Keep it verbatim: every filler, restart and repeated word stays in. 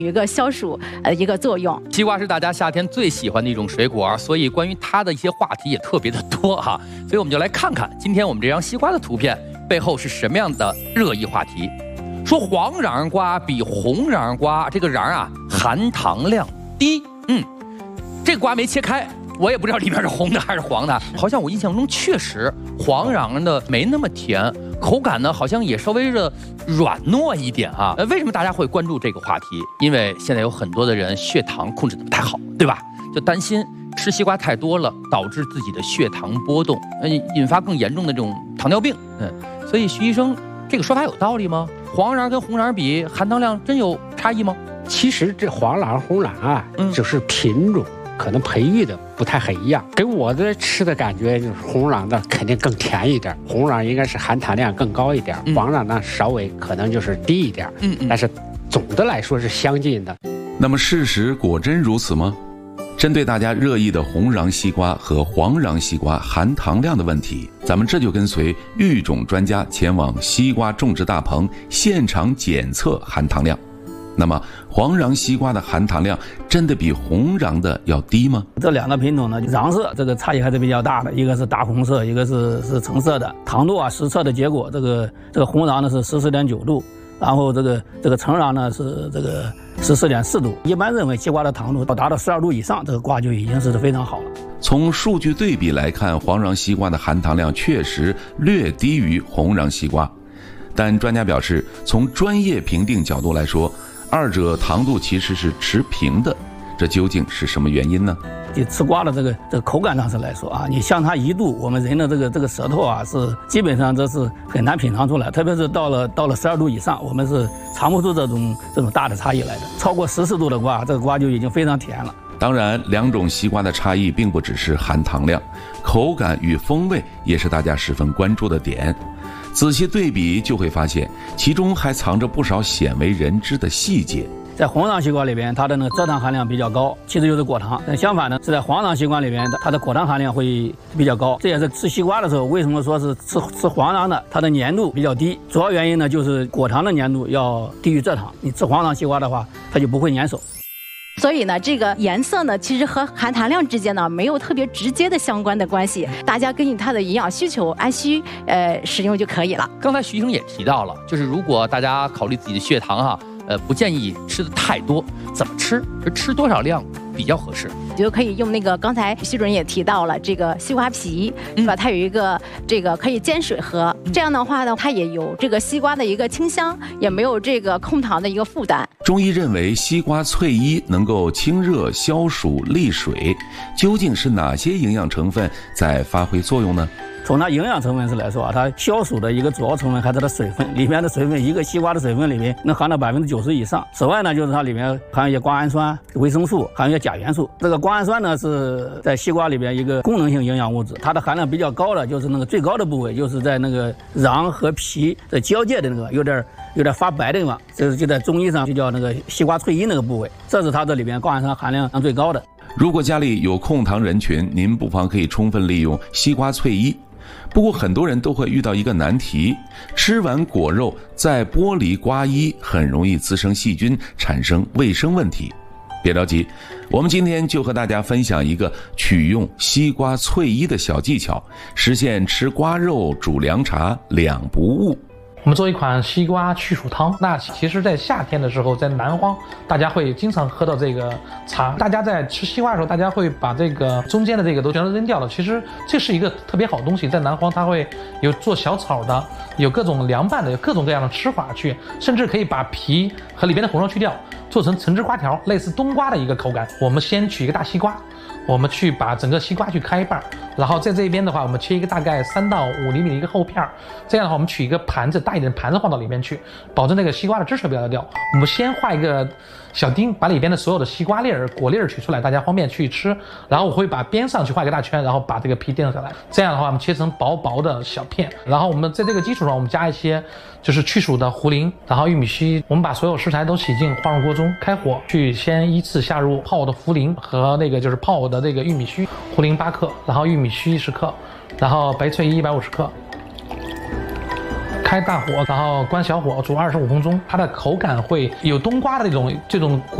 有一个消暑呃一个作用。 西瓜是大家夏天最喜欢的一种水果，所以关于它的一些话题也特别的多哈。所以我们就来看看今天我们这张西瓜的图片背后是什么样的热议话题。说黄瓤瓜比红瓤瓜，这个瓤啊含糖量低。嗯，这个瓜没切开，我也不知道里面是红的还是黄的。好像我印象中确实黄瓤的没那么甜，口感呢好像也稍微的软糯一点啊。呃，为什么大家会关注这个话题？因为现在有很多的人血糖控制的不太好，对吧？就担心吃西瓜太多了，导致自己的血糖波动，呃，引发更严重的这种糖尿病。嗯，所以徐医生这个说法有道理吗？黄瓤跟红瓤比，含糖量真有差异吗？ 其实这黄瓤、红瓤啊，嗯，就是品种可能培育的不太很一样。给我的吃的感觉就是红瓤的肯定更甜一点，红瓤应该是含糖量更高一点，嗯、黄瓤呢稍微可能就是低一点。嗯嗯，但是总的来说是相近的。 那么事实果真如此吗？针对大家热议的红瓤西瓜和黄瓤西瓜含糖量的问题，咱们这就跟随育种专家前往西瓜种植大棚现场检测含糖量。那么黄瓤西瓜的含糖量真的比红瓤的要低吗？ 这两个品种呢，瓤色这个差异还是比较大的，一个是大红色，一个是是橙色的。糖度啊，实测的结果，这个这个红瓤呢是十四点九度，然后这个这个橙瓤呢是这个十四点四度。一般认为西瓜的糖度达到十二度以上，这个瓜就已经是非常好了。 从数据对比来看，黄瓤西瓜的含糖量确实略低于红瓤西瓜，但专家表示，从专业评定角度来说，二者糖度其实是持平的，这究竟是什么原因呢？ 就吃瓜的这个这个口感上是来说啊，你像它一度，我们人的这个这个舌头啊是基本上这是很难品尝出来，特别是到了到了十二度以上，我们是尝不出这种这种大的差异来的。超过十四度的瓜，这个瓜就已经非常甜了。 当然，两种西瓜的差异并不只是含糖量，口感与风味也是大家十分关注的点。仔细对比就会发现，其中还藏着不少鲜为人知的细节。 在红瓤西瓜里边，它的那个蔗糖含量比较高，其实就是果糖。但相反呢，是在黄瓤西瓜里边，它的果糖含量会比较高。这也是吃西瓜的时候，为什么说是吃吃黄瓤的，它的粘度比较低？主要原因呢，就是果糖的粘度要低于蔗糖。你吃黄瓤西瓜的话，它就不会粘手。 所以呢，这个颜色呢，其实和含糖量之间呢没有特别直接的相关的关系，大家根据它的营养需求按需呃使用就可以了。 刚才徐医生也提到了，就是如果大家考虑自己的血糖哈，呃，不建议吃的太多，怎么吃？吃多少量比较合适？ 就可以用那个刚才徐主任也提到了这个西瓜皮，是吧？它有一个这个可以煎水喝，这样的话呢，它也有这个西瓜的一个清香，也没有这个控糖的一个负担。 中医认为西瓜翠衣能够清热消暑利水，究竟是哪些营养成分在发挥作用呢？ 从它营养成分上来说啊，它消暑的一个主要成分还是它的水分，里面的水分，一个西瓜的水分里面能含到百分之九十以上。此外呢，就是它里面含有一些瓜氨酸、维生素，含有一些钾元素。这个瓜氨酸呢是在西瓜里边一个功能性营养物质，它的含量比较高的就是那个最高的部位，就是在那个瓤和皮的交界的那个有点有点发白的地方，这就在中医上就叫那个西瓜翠衣那个部位，这是它这里边瓜氨酸含量最高的。 如果家里有控糖人群，您不妨可以充分利用西瓜翠衣。不过很多人都会遇到一个难题，吃完果肉再剥离瓜衣，很容易滋生细菌，产生卫生问题。别着急，我们今天就和大家分享一个取用西瓜翠衣的小技巧，实现吃瓜肉煮凉茶两不误。 我们做一款西瓜去暑汤，那其实在夏天的时候，在南方大家会经常喝到这个茶。大家在吃西瓜的时候，大家会把这个中间的这个都全都扔掉了。其实这是一个特别好的东西，在南方它会有做小炒的，有各种凉拌的，有各种各样的吃法去，甚至可以把皮和里边的红肉去掉，做成橙汁瓜条，类似冬瓜的一个口感。我们先取一个大西瓜，我们去把整个西瓜去开一半，然后在这边的话，我们切一个大概三到五厘米的一个厚片，这样的话，我们取一个盘子，大一点的盘子放到里面去，保证那个西瓜的汁水不要掉。我们先画一个小丁，把里边的所有的西瓜粒儿、果粒儿取出来，大家方便去吃。然后我会把边上去画一个大圈，然后把这个皮垫下来。这样的话，我们切成薄薄的小片。然后我们在这个基础上，我们加一些就是去暑的茯苓，然后玉米须。我们把所有食材都洗净，放入锅中，开火去先依次下入泡的茯苓和那个就是泡的这个玉米须。茯苓八克，然后玉米须十克，然后白翠衣一百五十克。 开大火，然后关小火煮二十五分钟，它的口感会有冬瓜的这种这种。